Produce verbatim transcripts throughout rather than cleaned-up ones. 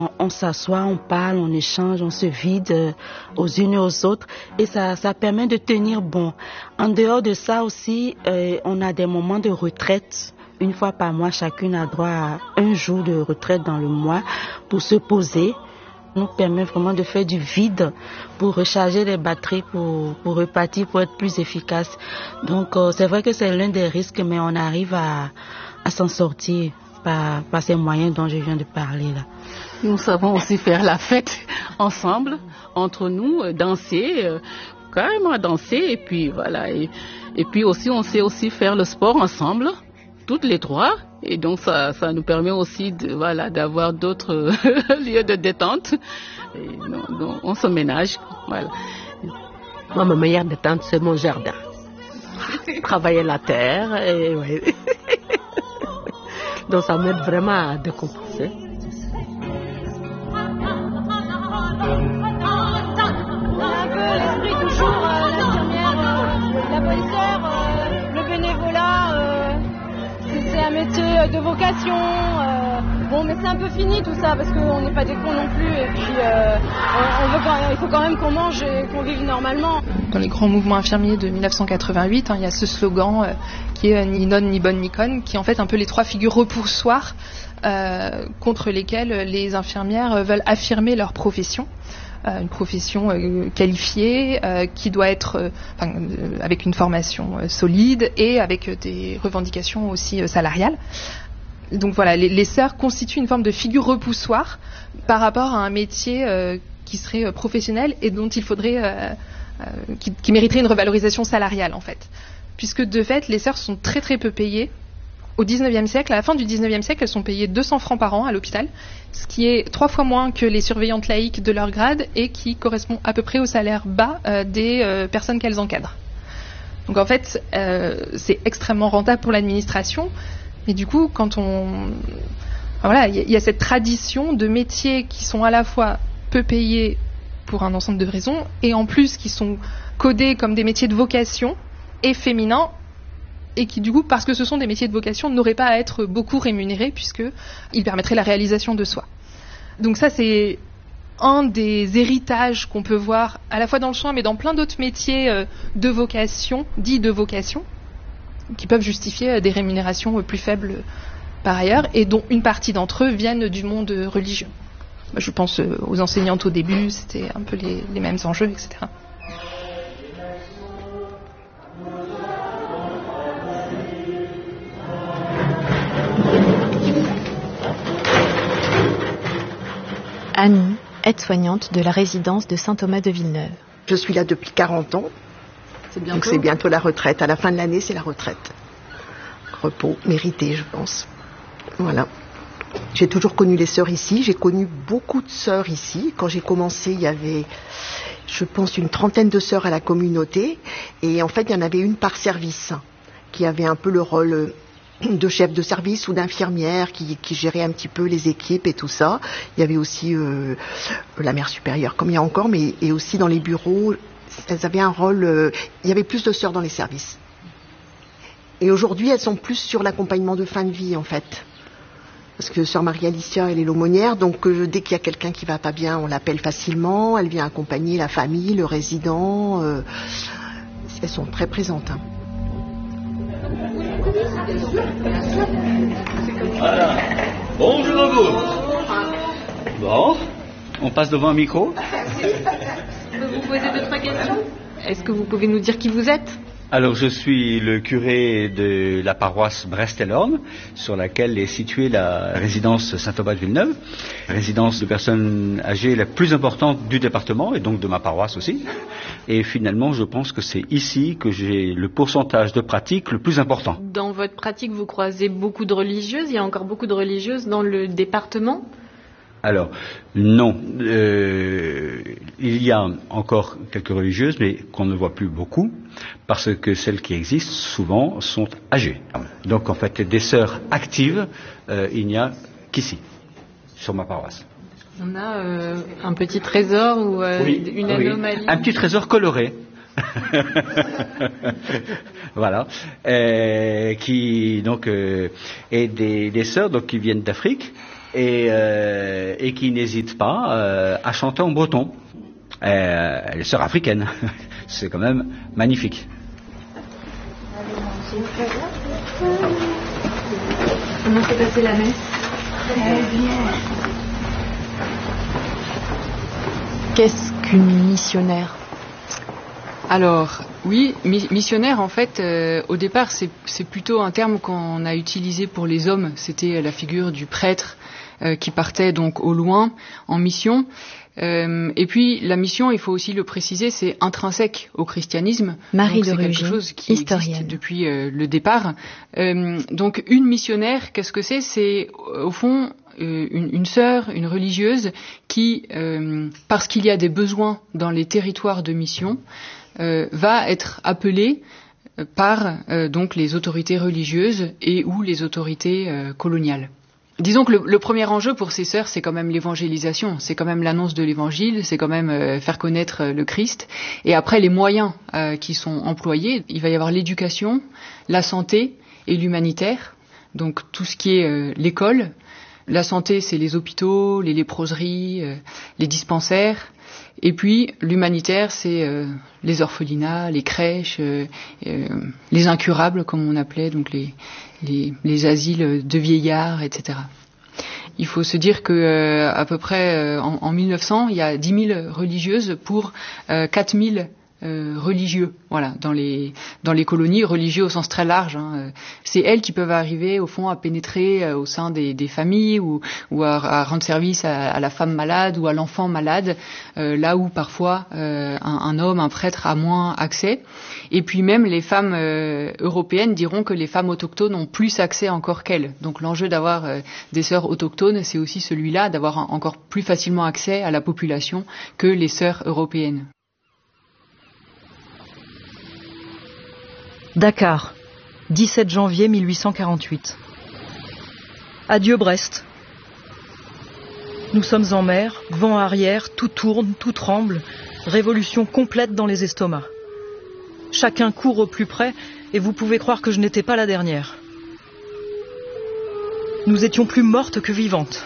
On s'assoit, on parle, on échange, on se vide aux unes et aux autres et ça, ça permet de tenir bon. En dehors de ça aussi, euh, on a des moments de retraite. Une fois par mois, chacune a droit à un jour de retraite dans le mois pour se poser. Ça nous permet vraiment de faire du vide pour recharger les batteries, pour, pour repartir, pour être plus efficace. Donc euh, c'est vrai que c'est l'un des risques, mais on arrive à, à s'en sortir par, par ces moyens dont je viens de parler là. Nous savons aussi faire la fête ensemble, entre nous, danser, euh, carrément danser, et puis voilà. Et, et puis aussi, on sait aussi faire le sport ensemble, toutes les trois, et donc ça, ça nous permet aussi de, voilà, d'avoir d'autres lieux de détente. Et donc, donc, on se ménage, voilà. Moi, ma meilleure détente, c'est mon jardin. Travailler la terre, et ouais. Donc ça m'aide vraiment à décompresser. L'esprit toujours, euh, l'infirmière, euh, la bonne sœur, euh, le bénévolat, euh, c'est, c'est un métier de vocation. Euh, bon, mais c'est un peu fini tout ça parce qu'on n'est pas des cons non plus. Et puis, euh, on, on veut quand même, il faut quand même qu'on mange et qu'on vive normalement. Dans les grands mouvements infirmiers de dix-neuf cent quatre-vingt-huit, hein, il y a ce slogan euh, qui est ni nonne, ni bonne, ni conne, qui est en fait un peu les trois figures repoussoires euh, contre lesquelles les infirmières veulent affirmer leur profession. Euh, une profession euh, qualifiée euh, qui doit être euh, enfin, euh, avec une formation euh, solide et avec euh, des revendications aussi euh, salariales. Donc voilà, les, les sœurs constituent une forme de figure repoussoire par rapport à un métier euh, qui serait euh, professionnel et dont il faudrait, euh, euh, qui, qui mériterait une revalorisation salariale en fait. Puisque de fait, les sœurs sont très très peu payées. Au dix-neuvième siècle, à la fin du dix-neuvième siècle, elles sont payées deux cents francs par an à l'hôpital, ce qui est trois fois moins que les surveillantes laïques de leur grade et qui correspond à peu près au salaire bas euh, des euh, personnes qu'elles encadrent. Donc en fait, euh, c'est extrêmement rentable pour l'administration, mais du coup, quand on... Voilà, il y, y a cette tradition de métiers qui sont à la fois peu payés pour un ensemble de raisons et en plus qui sont codés comme des métiers de vocation et féminins, et qui du coup, parce que ce sont des métiers de vocation, n'auraient pas à être beaucoup rémunérés puisqu'ils permettraient la réalisation de soi. Donc ça, c'est un des héritages qu'on peut voir à la fois dans le soin mais dans plein d'autres métiers euh, de vocation, dits de vocation, qui peuvent justifier euh, des rémunérations euh, plus faibles euh, par ailleurs, et dont une partie d'entre eux viennent du monde euh, religieux. Moi, je pense euh, aux enseignantes au début, c'était un peu les, les mêmes enjeux, et cetera. Annie, aide-soignante de la résidence de Saint-Thomas-de-Villeneuve. Je suis là depuis quarante ans, C'est bientôt. donc c'est bientôt la retraite. À la fin de l'année, c'est la retraite. Repos mérité, je pense. Voilà. J'ai toujours connu les sœurs ici. J'ai connu beaucoup de sœurs ici. Quand j'ai commencé, il y avait, je pense, une trentaine de sœurs à la communauté. Et en fait, il y en avait une par service, qui avait un peu le rôle de chef de service ou d'infirmière qui, qui gérait un petit peu les équipes et tout ça. Il y avait aussi euh, la mère supérieure, comme il y a encore, mais et aussi dans les bureaux, elles avaient un rôle... Euh, il y avait plus de sœurs dans les services. Et aujourd'hui, elles sont plus sur l'accompagnement de fin de vie, en fait. Parce que sœur Marie-Alicia, elle est l'aumônière, donc euh, dès qu'il y a quelqu'un qui va pas bien, on l'appelle facilement. Elle vient accompagner la famille, le résident. Euh, elles sont très présentes, hein. Voilà. Bonjour à vous. Bon, on passe devant un micro. Je peux vous poser deux, trois questions ? Est-ce que vous pouvez nous dire qui vous êtes ? Alors, je suis le curé de la paroisse Brest-et-Lorme, sur laquelle est située la résidence Saint-Thomas-de-Villeneuve, résidence de personnes âgées la plus importante du département, et donc de ma paroisse aussi. Et finalement, je pense que c'est ici que j'ai le pourcentage de pratique le plus important. Dans votre pratique, vous croisez beaucoup de religieuses. Il y a encore beaucoup de religieuses dans le département ? Alors, non. Euh, il y a encore quelques religieuses, mais qu'on ne voit plus beaucoup, parce que celles qui existent, souvent, sont âgées. Donc, en fait, des sœurs actives, euh, il n'y a qu'ici, sur ma paroisse. On a euh, un petit trésor ou euh, oui, une oui. anomalie. Un petit trésor coloré. Voilà, euh, qui donc euh, est des, des sœurs donc qui viennent d'Afrique et, euh, et qui n'hésite pas euh, à chanter en breton. Euh, elle est sœur africaine, c'est quand même magnifique. Comment s'est passée la messe? Très bien. Qu'est-ce qu'une missionnaire? Alors, oui, mi- missionnaire, en fait, euh, au départ, c'est, c'est plutôt un terme qu'on a utilisé pour les hommes. C'était la figure du prêtre euh, qui partait donc au loin en mission. Euh, et puis, la mission, il faut aussi le préciser, c'est intrinsèque au christianisme. Marie donc, de c'est quelque Rugy, chose qui historienne. existe depuis euh, le départ. Euh, donc, une missionnaire, qu'est-ce que c'est? C'est, au fond, euh, une, une sœur, une religieuse qui, euh, parce qu'il y a des besoins dans les territoires de mission, euh, va être appelée par euh, donc les autorités religieuses et ou les autorités euh, coloniales. Disons que le, le premier enjeu pour ces sœurs, c'est quand même l'évangélisation, c'est quand même l'annonce de l'évangile, c'est quand même euh, faire connaître euh, le Christ. Et après, les moyens euh, qui sont employés, il va y avoir l'éducation, la santé et l'humanitaire. Donc tout ce qui est euh, l'école. La santé, c'est les hôpitaux, les léproseries, euh, les dispensaires. Et puis l'humanitaire, c'est euh, les orphelinats, les crèches, euh, euh, les incurables, comme on appelait, donc les, les, les asiles de vieillards, et cetera. Il faut se dire que euh, à peu près euh, en, en mille neuf cents, il y a dix mille religieuses pour euh, quatre mille euh, religieux, voilà, dans les dans les colonies, religieux au sens très large. Hein. C'est elles qui peuvent arriver au fond à pénétrer euh, au sein des, des familles ou, ou à, à rendre service à, à la femme malade ou à l'enfant malade, euh, là où parfois euh, un, un homme, un prêtre a moins accès. Et puis même les femmes euh, européennes diront que les femmes autochtones ont plus accès encore qu'elles. Donc l'enjeu d'avoir euh, des sœurs autochtones, c'est aussi celui-là, d'avoir un, encore plus facilement accès à la population que les sœurs européennes. Dakar, dix-sept janvier mille huit cent quarante-huit. Adieu Brest. Nous sommes en mer, vent arrière, tout tourne, tout tremble, révolution complète dans les estomacs. Chacun court au plus près et vous pouvez croire que je n'étais pas la dernière. Nous étions plus mortes que vivantes.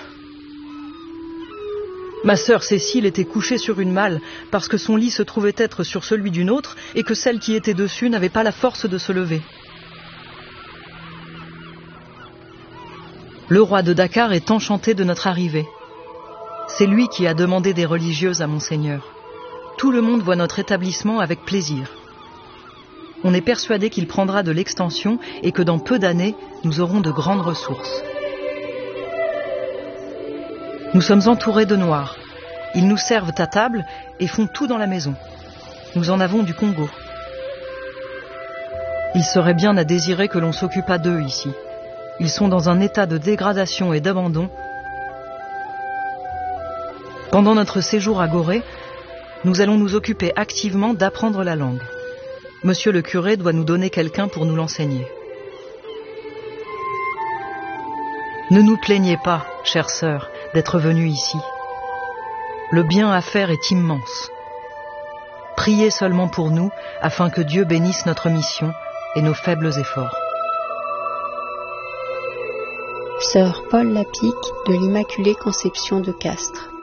Ma sœur Cécile était couchée sur une malle parce que son lit se trouvait être sur celui d'une autre et que celle qui était dessus n'avait pas la force de se lever. Le roi de Dakar est enchanté de notre arrivée. C'est lui qui a demandé des religieuses à Monseigneur. Tout le monde voit notre établissement avec plaisir. On est persuadé qu'il prendra de l'extension et que dans peu d'années, nous aurons de grandes ressources. Nous sommes entourés de Noirs. Ils nous servent à table et font tout dans la maison. Nous en avons du Congo. Il serait bien à désirer que l'on s'occupât d'eux ici. Ils sont dans un état de dégradation et d'abandon. Pendant notre séjour à Gorée, nous allons nous occuper activement d'apprendre la langue. Monsieur le curé doit nous donner quelqu'un pour nous l'enseigner. Ne nous plaignez pas, chère sœur, d'être venue ici. Le bien à faire est immense. Priez seulement pour nous, afin que Dieu bénisse notre mission et nos faibles efforts. Sœur Paul Lapique de l'Immaculée Conception de Castres.